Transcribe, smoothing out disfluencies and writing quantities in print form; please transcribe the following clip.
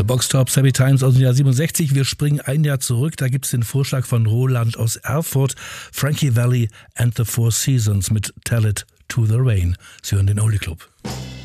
Boxtop Savvy Times aus dem Jahr 67. Wir springen ein Jahr zurück. Da gibt es den Vorschlag von Roland aus Erfurt. Frankie Valli and the Four Seasons mit Tell It to the Rain. Sie hören den Oldie Club.